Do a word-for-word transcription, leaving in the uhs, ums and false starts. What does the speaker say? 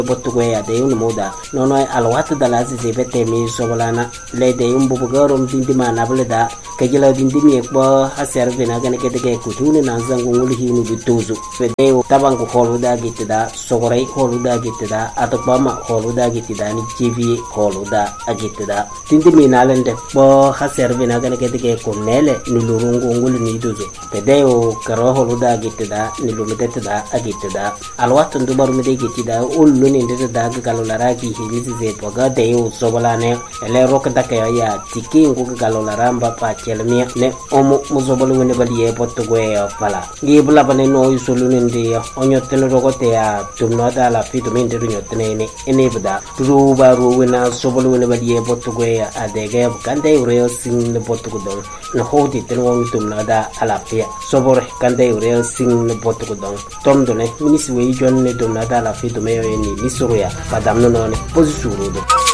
bottugo ya de un moda nono alwat dala se bete mi sobolana le de un bubugarom dindima na bulda kajila dindimi ko haser vina gane ke de kutuni na zangu ngul hinu bituzu fede tabangu holuda gitida sogorai holuda gitida atopama holuda gitida ni tv holuda agitida dindimi na lende bo haser vina gane ke de kunele nulurungu ngul ni duzu fede o karo holuda gitida nilumedetida agitida alwat ndubaru mede gitida ullu ni ndeda galolara ki hilizi ze poga de o sobolane ele rok dakaya ya tiki ngu galolara mba pa chelmi ne omo muzobolu wene baliye potgo e fala ngi bula bane no isolune ndi onyotene rogote ya tumno da la fitu minde nyotene ne ene bada ru baru wena sobolu wene baliye potgo e adege kande ureo sing ne potgo don no hodi ten won tumno da ala pia sobore kande ureo sing ne potgo don tomdo ne minisi we jonne tumno da la fitu meyo ni misuruya padamno none posisuru do